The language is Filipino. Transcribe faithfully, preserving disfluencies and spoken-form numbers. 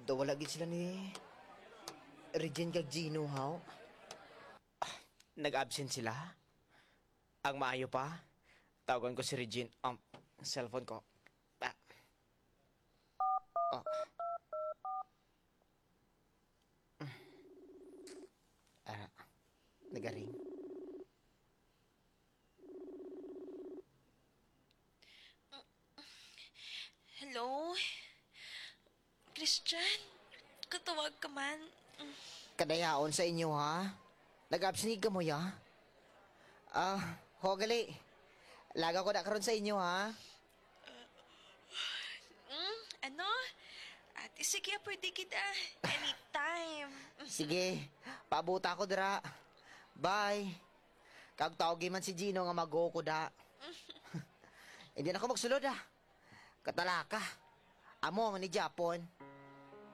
Daw lagi sila ni Regine kag Gino, haw. Ah, nag-absent sila. Ang maayo pa, tawagan ko si Regine. Um, cellphone ko. Ah. Oh. Ah, nagaring. Hello? Christian? Katawag ka man. Mm. Kadayaon sa inyo, ha? Nag-absent ka mo, ya? Ah, hogali. Laga ko na karon sa inyo, ha? Mm, ano? Ate, sige, pwede kita. Anytime. Mm. Sige, pabuta ko dira. Bye. Kag tawag man si Gino nga mag-go ko da. Hindi na ako magsulod, ah. Katalaka. Amo man ni Japon.